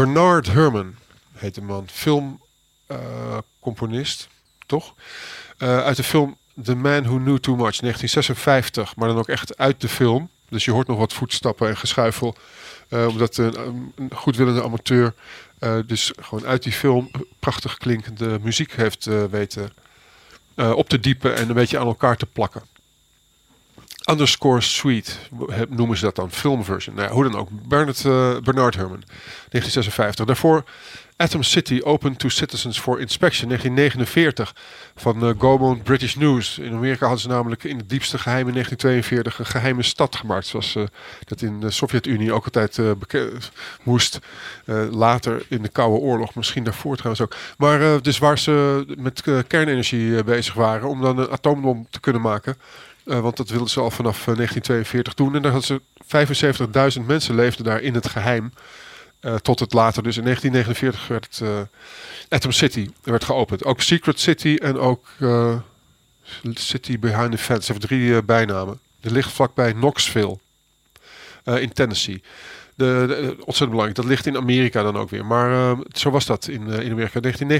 Bernard Herrmann heet de man. Filmcomponist, toch? Uit de film The Man Who Knew Too Much, 1956. Maar dan ook echt uit de film. Dus je hoort nog wat voetstappen en geschuifel. Omdat een goedwillende amateur dus gewoon uit die film prachtig klinkende muziek heeft weten op te diepen en een beetje aan elkaar te plakken. Underscore Suite noemen ze dat dan, filmversion. Nou ja, hoe dan ook. Bernard Herrmann, 1956. Daarvoor Atom City, Open to Citizens for Inspection, 1949. Van Gaumont British News. In Amerika hadden ze namelijk in het diepste geheim in 1942 een geheime stad gemaakt. Zoals dat in de Sovjet-Unie ook altijd moest. Later in de Koude Oorlog, misschien daarvoor trouwens ook. Maar dus waar ze met kernenergie bezig waren om dan een atoombom te kunnen maken. Want dat wilden ze al vanaf 1942 doen. En daar hadden ze 75.000 mensen leefden daar in het geheim. Tot het later, dus in 1949 werd Atom City werd geopend. Ook Secret City en ook City Behind the Fence. Heeft 3 bijnamen. Die ligt vlakbij Knoxville in Tennessee. Ontzettend belangrijk. Dat ligt in Amerika dan ook weer. Maar zo was dat in Amerika.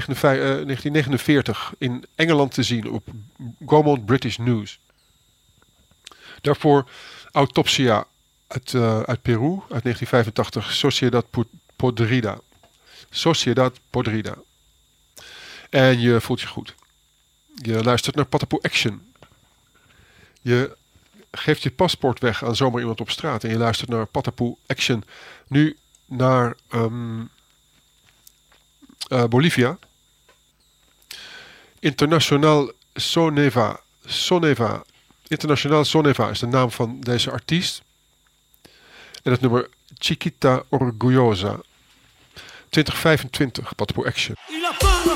1949 in Engeland te zien op Gaumont British News. Daarvoor Autopsia uit Peru, uit 1985, Sociedad Podrida. Sociedad Podrida. En je voelt je goed. Je luistert naar Patapoe Action. Je geeft je paspoort weg aan zomaar iemand op straat en je luistert naar Patapoe Action. Nu naar Bolivia. Internacional Soneva. Internationaal Soneva is de naam van deze artiest. En het nummer Chiquita Orgullosa. 2025, Patapoe Action.